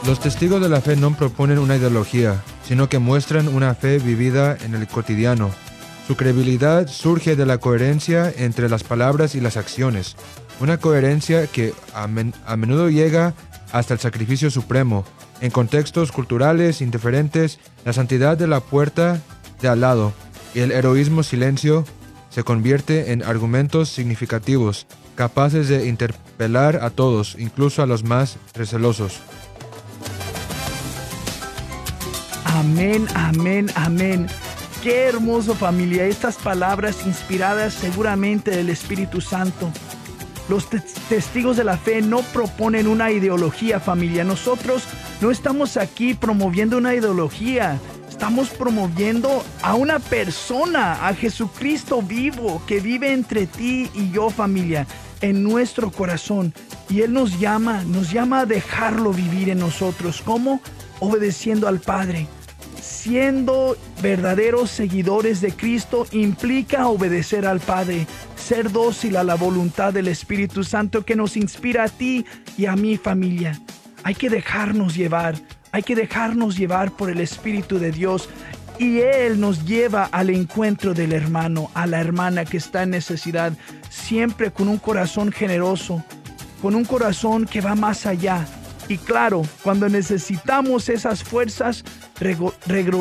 Los testigos de la fe no proponen una ideología, sino que muestran una fe vivida en el cotidiano. Su credibilidad surge de la coherencia entre las palabras y las acciones, una coherencia que a menudo llega hasta el sacrificio supremo. En contextos culturales indiferentes, la santidad de la puerta de al lado y el heroísmo silencio se convierte en argumentos significativos, capaces de interpelar a todos, incluso a los más recelosos. Amén, amén, amén. Qué hermoso, familia, estas palabras inspiradas seguramente del Espíritu Santo. Los testigos de la fe no proponen una ideología, familia. Nosotros no estamos aquí promoviendo una ideología. Estamos promoviendo a una persona, a Jesucristo vivo, que vive entre ti y yo, familia, en nuestro corazón. Y Él nos llama a dejarlo vivir en nosotros. ¿Cómo? Obedeciendo al Padre. Siendo verdaderos seguidores de Cristo implica obedecer al Padre, ser dócil a la voluntad del Espíritu Santo que nos inspira a ti y a mi familia. Hay que dejarnos llevar por el Espíritu de Dios y Él nos lleva al encuentro del hermano, a la hermana que está en necesidad, siempre con un corazón generoso, con un corazón que va más allá. Y claro, cuando necesitamos esas fuerzas,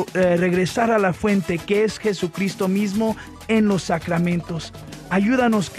regresar a la fuente que es Jesucristo mismo en los sacramentos. Ayúdanos,